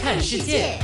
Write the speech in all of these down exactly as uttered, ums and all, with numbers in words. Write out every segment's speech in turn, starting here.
看世界。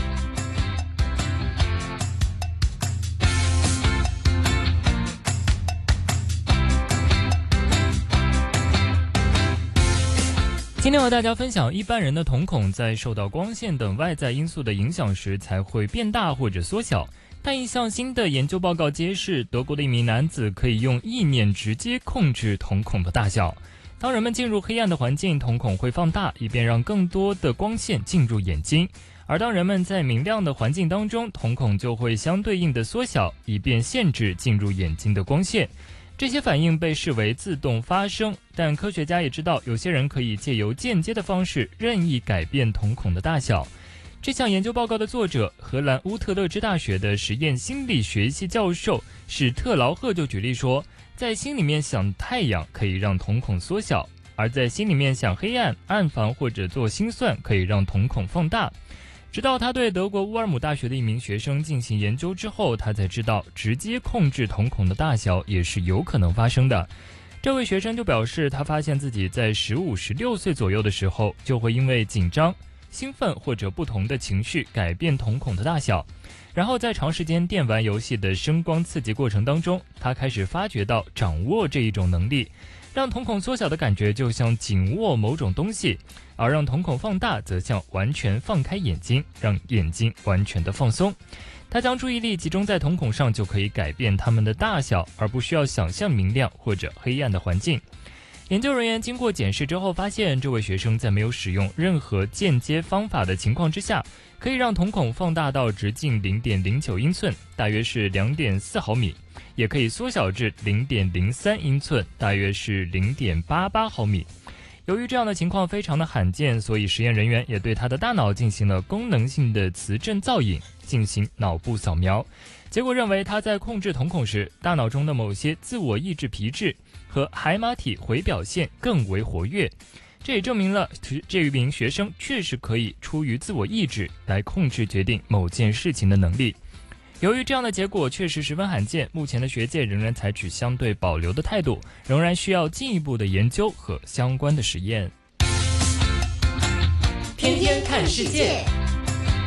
今天和大家分享，一般人的瞳孔在受到光线等外在因素的影响时才会变大或者缩小。但一项新的研究报告揭示，德国的一名男子可以用意念直接控制瞳孔的大小。当人们进入黑暗的环境，瞳孔会放大，以便让更多的光线进入眼睛；而当人们在明亮的环境当中，瞳孔就会相对应的缩小，以便限制进入眼睛的光线。这些反应被视为自动发生，但科学家也知道，有些人可以借由间接的方式任意改变瞳孔的大小。这项研究报告的作者，荷兰乌特勒支大学的实验心理学系教授史特劳赫就举例说，在心里面想太阳可以让瞳孔缩小，而在心里面想黑暗、暗房或者做心算可以让瞳孔放大。直到他对德国乌尔姆大学的一名学生进行研究之后，他才知道直接控制瞳孔的大小也是有可能发生的。这位学生就表示，他发现自己在十五、十六岁左右的时候，就会因为紧张、兴奋或者不同的情绪改变瞳孔的大小。然后在长时间电玩游戏的声光刺激过程当中，他开始发觉到掌握这一种能力。让瞳孔缩小的感觉就像紧握某种东西，而让瞳孔放大则像完全放开眼睛，让眼睛完全的放松。他将注意力集中在瞳孔上，就可以改变它们的大小，而不需要想象明亮或者黑暗的环境。研究人员经过检视之后发现，这位学生在没有使用任何间接方法的情况之下，可以让瞳孔放大到直径 零点零九英寸，大约是 两点四毫米，也可以缩小至 零点零三英寸，大约是 零点八八毫米。由于这样的情况非常的罕见，所以实验人员也对他的大脑进行了功能性的磁振造影，进行脑部扫描。结果认为他在控制瞳孔时，大脑中的某些自我抑制皮质和海马体回表现更为活跃。这也证明了这一名学生确实可以出于自我意志来控制决定某件事情的能力。由于这样的结果确实十分罕见，目前的学界仍然采取相对保留的态度，仍然需要进一步的研究和相关的实验。 天天看世界。